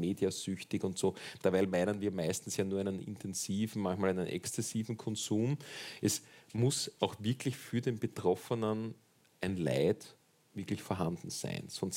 mediasüchtig und so. Dabei meinen wir meistens ja nur einen intensiven, manchmal einen exzessiven Konsum. Es muss auch wirklich für den Betroffenen ein Leid wirklich vorhanden sein. Sonst